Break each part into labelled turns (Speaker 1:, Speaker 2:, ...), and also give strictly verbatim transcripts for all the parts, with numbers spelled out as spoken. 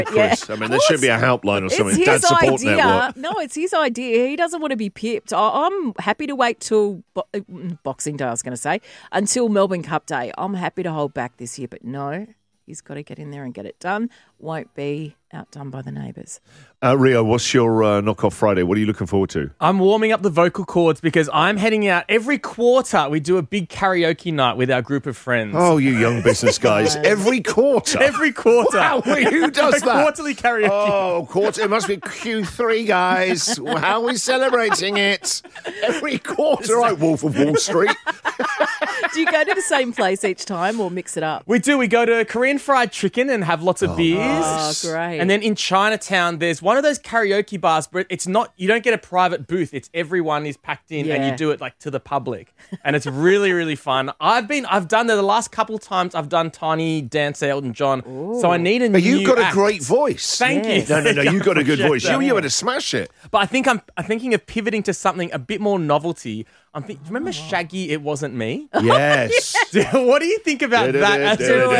Speaker 1: Chris. Yeah. I mean, there should be a helpline or something.
Speaker 2: It's
Speaker 1: Dad
Speaker 2: his
Speaker 1: Support
Speaker 2: idea.
Speaker 1: Network.
Speaker 2: No, it's his idea. He doesn't want to be pipped. I- I'm happy to wait till bo- Boxing Day, I was going to say, until Melbourne Cup Day. I'm happy to hold back this year, but no, he's got to get in there and get it done. Won't be outdone by the neighbours.
Speaker 1: Uh, Rio, what's your uh, Knock-Off Friday? What are you looking forward to?
Speaker 3: I'm warming up the vocal cords because I'm heading out every quarter. We do a big karaoke night with our group of friends.
Speaker 1: Oh, you young business guys. Every quarter?
Speaker 3: Every quarter.
Speaker 1: Wow, who does
Speaker 3: a
Speaker 1: that?
Speaker 3: Quarterly karaoke.
Speaker 1: Oh, quarter. It must be Q three, guys. How are we celebrating it? Every quarter. Right, Wolf of Wall Street.
Speaker 2: Do you go to the same place each time or mix it up?
Speaker 3: We do. We go to Korean Fried Chicken and have lots of
Speaker 1: Oh,
Speaker 3: beers.
Speaker 1: nice.
Speaker 2: Oh, great.
Speaker 3: And then in Chinatown, there's one of those karaoke bars, but it's not, you don't get a private booth. It's everyone is packed in and
Speaker 2: Yeah.
Speaker 3: you do it like to the public. And it's really, really fun. I've been, I've done the last couple times I've done Tiny Dance Elton John. So I need a
Speaker 1: But
Speaker 3: new
Speaker 1: you've got
Speaker 3: act.
Speaker 1: a great voice.
Speaker 3: Thank
Speaker 2: Yes.
Speaker 3: you.
Speaker 1: No, no, no. You've got a good
Speaker 3: Appreciate
Speaker 1: voice. You,
Speaker 3: that.
Speaker 1: you had to smash it.
Speaker 3: But I think I'm, I'm thinking of pivoting to something a bit more novelty. I'm thinking, remember Shaggy, It Wasn't Me?
Speaker 1: Yes.
Speaker 3: What do you think about that?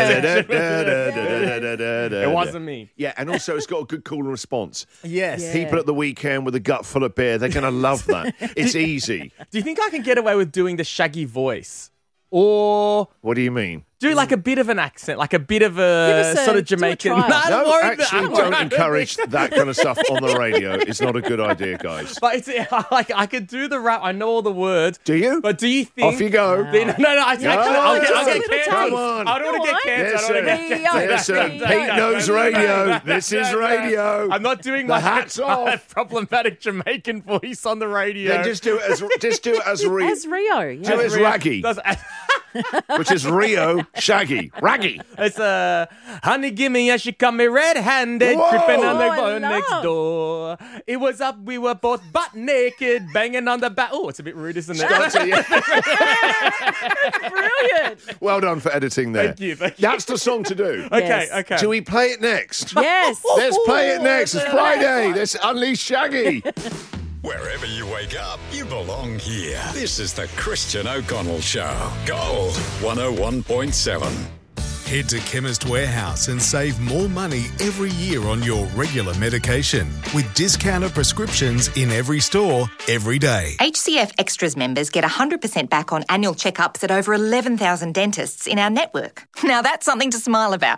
Speaker 3: It wasn't me.
Speaker 1: Yeah, and also it's got a good call and response.
Speaker 3: Yes.
Speaker 2: Yeah.
Speaker 1: People at the weekend with a gut full of beer, they're going to love that. It's easy.
Speaker 3: Do you think I can get away with doing the Shaggy voice? Or
Speaker 1: What do you mean?
Speaker 3: do like a bit of an accent, like a bit of
Speaker 2: Give
Speaker 3: a
Speaker 2: us a-
Speaker 3: sort of
Speaker 2: do a
Speaker 3: Jamaican.
Speaker 2: trial.
Speaker 3: No, I'm
Speaker 1: No,
Speaker 3: worried that-
Speaker 1: actually,
Speaker 3: I'm
Speaker 1: don't
Speaker 3: worried.
Speaker 1: encourage that kind of stuff on the radio. It's not a good idea, guys.
Speaker 3: But it's like I could do the rap. I know all the words.
Speaker 1: Do you?
Speaker 3: But do you think?
Speaker 1: Off you go.
Speaker 3: Then- no, no, I,
Speaker 1: No,
Speaker 3: actually, I'll get,
Speaker 1: just
Speaker 3: I'll
Speaker 1: a
Speaker 3: get
Speaker 2: little
Speaker 3: cancelled.
Speaker 1: Come on.
Speaker 3: I don't want to
Speaker 2: Go
Speaker 3: get cancelled.
Speaker 1: Yes,
Speaker 3: I don't want to
Speaker 1: sir.
Speaker 3: get cancelled.
Speaker 1: Yes, sir.
Speaker 2: No, no,
Speaker 1: Pete
Speaker 2: no,
Speaker 1: knows
Speaker 3: no, no,
Speaker 1: radio.
Speaker 3: no,
Speaker 1: This
Speaker 3: no,
Speaker 1: is
Speaker 3: no.
Speaker 1: radio.
Speaker 3: I'm not doing
Speaker 1: The
Speaker 3: my
Speaker 1: hat's off.
Speaker 3: problematic Jamaican voice on the radio.
Speaker 1: Then just do it as just do it as Rio,
Speaker 2: As Rio. Yeah.
Speaker 1: do it as Raggy,
Speaker 3: Does-
Speaker 1: which is Rio Shaggy. Raggy.
Speaker 3: It's uh, honey, gimme, and she come me red-handed,
Speaker 1: Whoa.
Speaker 3: creeping on the
Speaker 2: Oh, I
Speaker 3: phone next
Speaker 2: love.
Speaker 3: door. It was up, we were both butt naked, banging on the back. Oh, it's a bit rude, isn't it?
Speaker 1: That's it, yeah.
Speaker 2: Brilliant.
Speaker 1: Well done for editing there.
Speaker 3: Thank you, thank you.
Speaker 1: That's the song to do.
Speaker 3: Okay,
Speaker 2: Yes.
Speaker 3: okay.
Speaker 1: Do we play it next?
Speaker 2: Yes.
Speaker 1: Let's play it next. It's Friday. Let's unleash Shaggy.
Speaker 4: Wherever you wake up, you belong here. This is the Christian O'Connell Show. Gold one oh one point seven.
Speaker 5: Head to Chemist Warehouse and save more money every year on your regular medication with discounted prescriptions in every store, every day.
Speaker 6: H C F Extras members get one hundred percent back on annual checkups at over eleven thousand dentists in our network. Now that's something to smile about.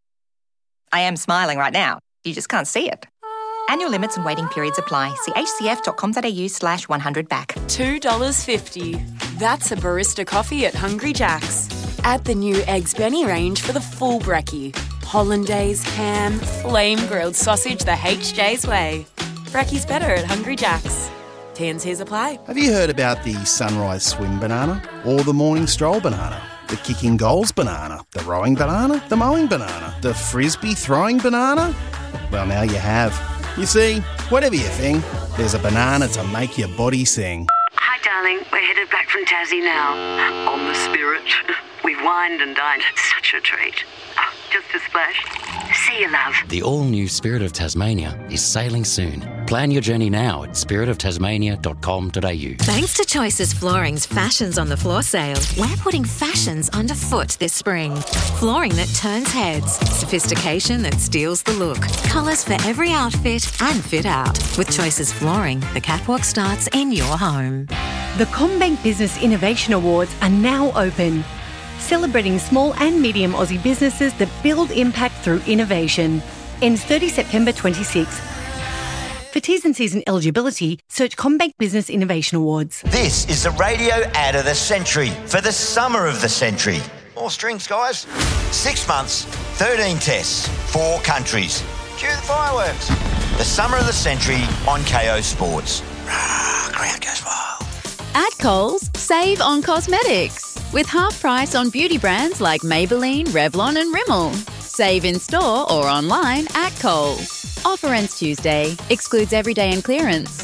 Speaker 6: I am smiling right now. You just can't see it. Annual limits and waiting periods apply. See hcf.com.au slash 100 back.
Speaker 7: two dollars fifty. That's a barista coffee at Hungry Jack's. Add the new Eggs Benny range for the full brekkie. Hollandaise, ham, flame-grilled sausage the H J's way. Brekkie's better at Hungry Jack's. T and C's apply.
Speaker 8: Have you heard about the sunrise swim banana? Or the morning stroll banana? The kicking goals banana? The rowing banana? The mowing banana? The frisbee throwing banana? Well, now you have. You see, whatever you think, there's a banana to make your body sing.
Speaker 9: Hi, darling. We're headed back from Tassie now. On the Spirit. We've wined and dined. Such a treat. Oh, just a splash. See you, love.
Speaker 10: The all-new Spirit of Tasmania is sailing soon. Plan your journey now at spirit of tasmania dot com dot a u.
Speaker 11: Thanks to Choices Flooring's Fashions on the Floor sale, we're putting fashions underfoot this spring. Flooring that turns heads, sophistication that steals the look, colours for every outfit and fit out. With Choices Flooring, the catwalk starts in your home.
Speaker 12: The CommBank Business Innovation Awards are now open, celebrating small and medium Aussie businesses that build impact through innovation. Ends thirtieth September twenty-sixth. For T's and C's and eligibility, search CommBank Business Innovation Awards.
Speaker 13: This is the radio ad of the century for the summer of the century. More strings, guys. Six months, thirteen tests, four countries. Cue the fireworks. The summer of the century on K O Sports. Rah, crowd goes wild.
Speaker 14: At Coles, save on cosmetics with half price on beauty brands like Maybelline, Revlon and Rimmel. Save in store or online at Coles. Offer ends Tuesday. Excludes everyday and clearance.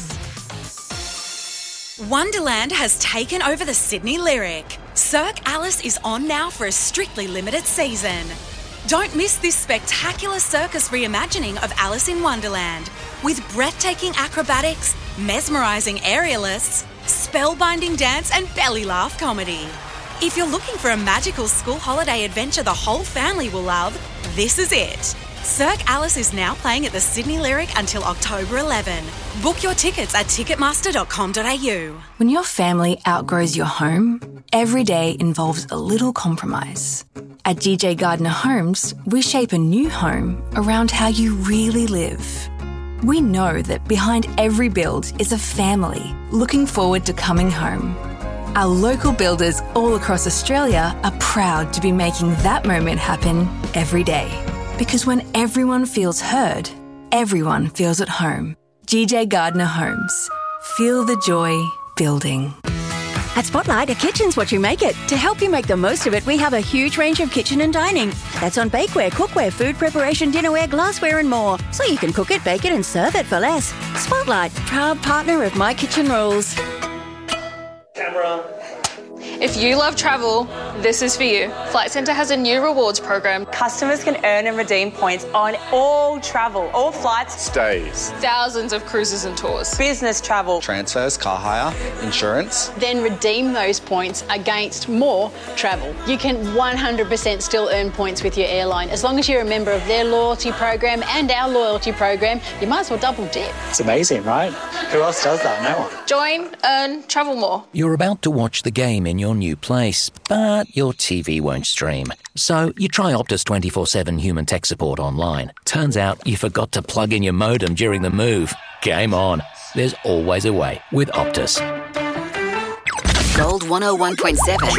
Speaker 15: Wonderland has taken over the Sydney Lyric. Cirque Alice is on now for a strictly limited season. Don't miss this spectacular circus reimagining of Alice in Wonderland with breathtaking acrobatics, mesmerising aerialists, spellbinding dance and belly laugh comedy. If you're looking for a magical school holiday adventure the whole family will love, this is it. Cirque Alice is now playing at the Sydney Lyric until October eleventh. Book your tickets at ticketmaster dot com dot a u.
Speaker 16: When your family outgrows your home, every day involves a little compromise. At G J Gardner Homes, we shape a new home around how you really live. We know that behind every build is a family looking forward to coming home. Our local builders all across Australia are proud to be making that moment happen every day. Because when everyone feels heard, everyone feels at home. G J Gardner Homes. Feel the joy building.
Speaker 17: At Spotlight, a kitchen's what you make it. To help you make the most of it, we have a huge range of kitchen and dining. That's on bakeware, cookware, food preparation, dinnerware, glassware and more. So you can cook it, bake it and serve it for less. Spotlight, proud partner of My Kitchen Rules.
Speaker 18: Camera. If you love travel, this is for you. Flight Centre has a new rewards program.
Speaker 19: Customers can earn and redeem points on all travel, all flights,
Speaker 18: Stays. Thousands of cruises and tours.
Speaker 19: business travel.
Speaker 20: Transfers, car hire, insurance.
Speaker 21: Then redeem those points against more travel. You can one hundred percent still earn points with your airline. As long as you're a member of their loyalty program and our loyalty program, you might as well double dip.
Speaker 20: It's amazing, right? Who else does that? No one.
Speaker 18: Join, earn, travel more.
Speaker 22: You're about to watch the game in your new place, but your T V won't stream. So you try Optus twenty-four seven human tech support online. Turns out you forgot to plug in your modem during the move. Game on. There's always a way with Optus.
Speaker 23: Gold one oh one point seven.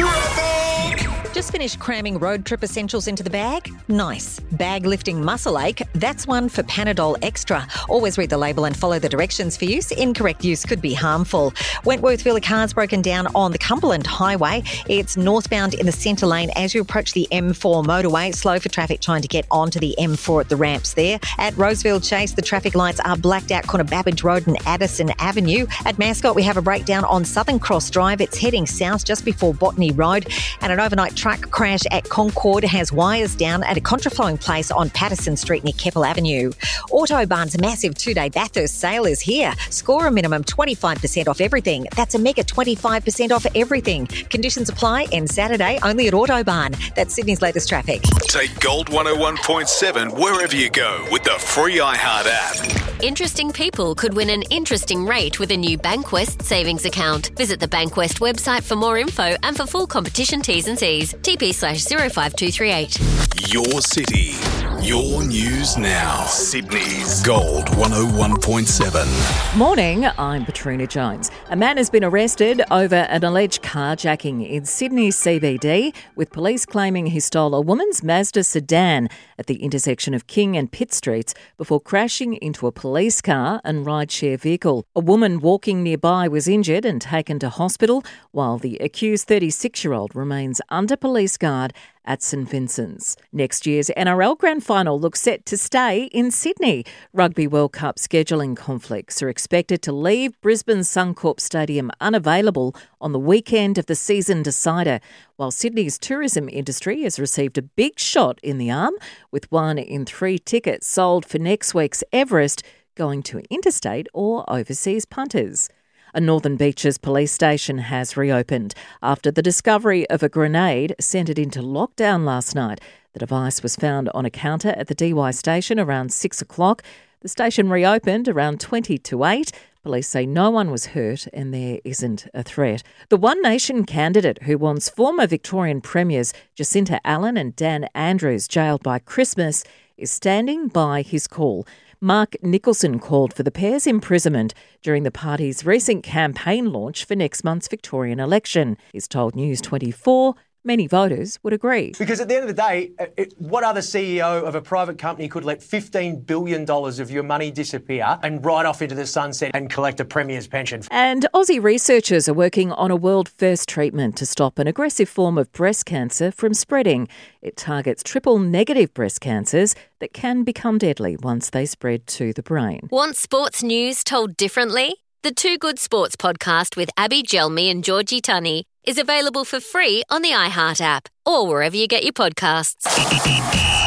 Speaker 24: Just finished cramming road trip essentials into the bag? Nice. Bag lifting muscle ache? That's one for Panadol Extra. Always read the label and follow the directions for use. Incorrect use could be harmful. Wentworthville, a car's broken down on the Cumberland Highway. It's northbound in the centre lane as you approach the M four motorway. Slow for traffic trying to get onto the M four at the ramps there. At Roseville Chase, the traffic lights are blacked out corner Babbage Road and Addison Avenue. At Mascot, we have a breakdown on Southern Cross Drive. It's heading south just before Botany Road. And an overnight truck crash at Concord has wires down at a contraflowing place on Patterson Street near Keppel Avenue. Autobahn's massive two-day Bathurst sale is here. Score a minimum twenty-five percent off everything. That's a mega twenty-five percent off everything. Conditions apply and Saturday only at Autobahn. That's Sydney's latest traffic.
Speaker 5: Take Gold one oh one point seven wherever you go with the free iHeart app.
Speaker 25: Interesting people could win an interesting rate with a new Bankwest savings account. Visit the Bankwest website for more info and for full competition T's and C's. T P slash zero five two three eight.
Speaker 5: Your city, your news now. Sydney's Gold one oh one point seven.
Speaker 2: Morning, I'm Patrina Jones. A man has been arrested over an alleged carjacking in Sydney C B D, with police claiming he stole a woman's Mazda sedan at the intersection of King and Pitt Streets before crashing into a police car and rideshare vehicle. A woman walking nearby was injured and taken to hospital, while the accused thirty-six-year-old remains under police guard at St Vincent's. Next year's N R L Grand Final looks set to stay in Sydney. Rugby World Cup scheduling conflicts are expected to leave Brisbane Suncorp Stadium unavailable on the weekend of the season decider, while Sydney's tourism industry has received a big shot in the arm, with one in three tickets sold for next week's Everest going to interstate or overseas punters. A Northern Beaches police station has reopened after the discovery of a grenade sent it into lockdown last night. The device was found on a counter at the D Y station around six o'clock. The station reopened around twenty to eight. Police say no one was hurt and there isn't a threat. The One Nation candidate who wants former Victorian Premiers Jacinta Allen and Dan Andrews jailed by Christmas is standing by his call. Mark Nicholson called for the pair's imprisonment during the party's recent campaign launch for next month's Victorian election. He's told News twenty-four many voters would agree.
Speaker 26: Because at the end of the day, it, what other C E O of a private company could let fifteen billion dollars of your money disappear and ride off into the sunset and collect a premier's pension?
Speaker 2: And Aussie researchers are working on a world-first treatment to stop an aggressive form of breast cancer from spreading. It targets triple-negative breast cancers that can become deadly once they spread to the brain.
Speaker 25: Want sports news told differently? The Two Good Sports podcast with Abby Gelmi and Georgie Tunney is available for free on the iHeart app or wherever you get your podcasts.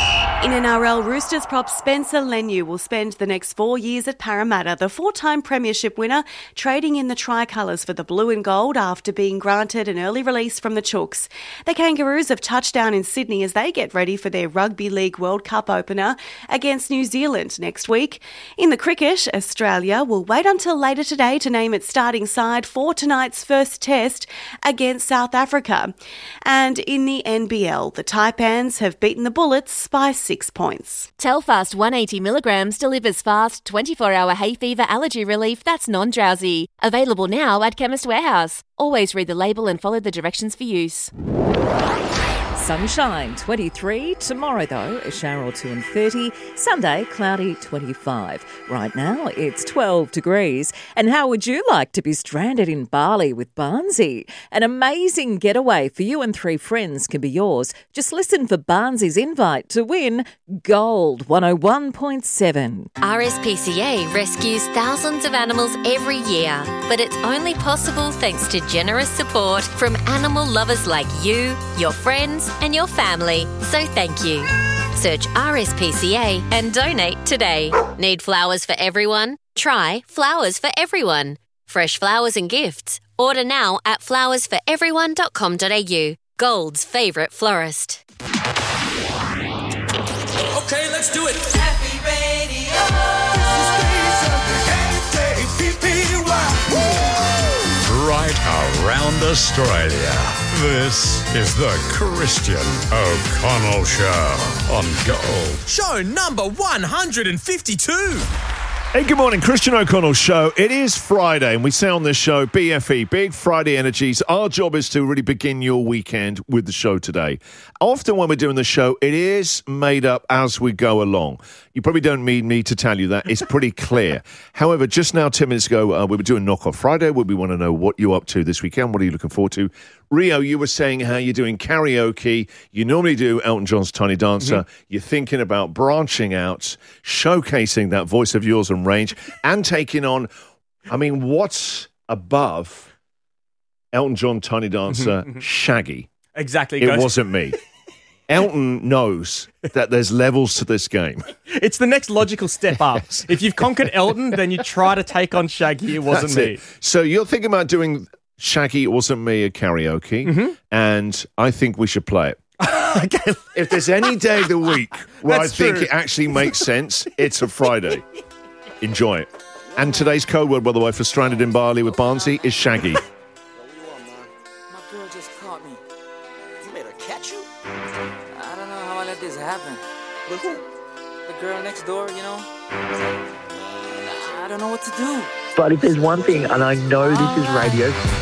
Speaker 1: In N R L, Roosters prop Spencer Leniu will spend the next four years at Parramatta. The four-time premiership winner trading in the tricolours for the blue and gold after being granted an early release from the Chooks. The Kangaroos have touched down in Sydney as they get ready for their Rugby League World Cup opener against New Zealand next week. In the cricket, Australia will wait until later today to name its starting side for tonight's first test against South Africa. And in the N B L, the Taipans have beaten the Bullets by six points.
Speaker 3: Telfast one hundred eighty milligrams delivers fast twenty-four hour hay fever allergy relief that's non-drowsy. Available now at Chemist Warehouse. Always read the label and follow the directions for use.
Speaker 2: Sunshine, twenty-three. Tomorrow, though, a shower or two and thirty. Sunday, cloudy, twenty-five. Right now, it's twelve degrees. And how would you like to be stranded in Bali with Barnsey? An amazing getaway for you and three friends can be yours. Just listen for Barnsey's invite to win Gold one oh one point seven.
Speaker 25: R S P C A rescues thousands of animals every year, but it's only possible thanks to generous support from animal lovers like you, your friends, and your family. So thank you. Search R S P C A and donate today. Need flowers for everyone? Try Flowers for Everyone. Fresh flowers and gifts. Order now at flowers for everyone dot com dot a u. Gold's favourite florist.
Speaker 4: Okay, let's do it.
Speaker 6: Happy Radio.
Speaker 4: Right around Australia. This is the Christian O'Connell Show on Gold.
Speaker 7: Show number one hundred fifty-two.
Speaker 23: Hey, good morning, Christian O'Connell Show. It is Friday, and we say on this show, B F E, Big Friday Energies. Our job is to really begin your weekend with the show today. Often when we're doing the show, it is made up as we go along. You probably don't need me to tell you that. It's pretty clear. However, just now, ten minutes ago, uh, we were doing Knock Off Friday, where we want to know what you're up to this weekend. What are you looking forward to? Rio, you were saying how you're doing karaoke. You normally do Elton John's Tiny Dancer. Mm-hmm. You're thinking about branching out, showcasing that voice of yours and range, and taking on, I mean, what's above Elton John, Tiny Dancer,
Speaker 7: Mm-hmm.
Speaker 23: Shaggy?
Speaker 7: Exactly.
Speaker 23: It
Speaker 7: Ghost.
Speaker 23: wasn't me. Elton knows that there's levels to this game.
Speaker 7: It's the next logical step up.
Speaker 23: Yes.
Speaker 7: If you've conquered Elton, then you try to take on Shaggy. It wasn't
Speaker 23: That's
Speaker 7: me.
Speaker 23: it. So you're thinking about doing Shaggy, It Wasn't Me at karaoke,
Speaker 7: Mm-hmm.
Speaker 23: and I think we should play it.
Speaker 7: Okay.
Speaker 23: If there's any day of the week where
Speaker 7: That's
Speaker 23: I think
Speaker 7: true.
Speaker 23: it actually makes sense, it's a Friday. Enjoy it. And today's code word, by the way, for Stranded in Bali with Barnsey is Shaggy.
Speaker 27: My girl just caught me. You made her catch you? I don't know how I let this happen. But who? The girl next door, you know? I don't know what to do.
Speaker 28: But if there's one thing, and I know this is radio,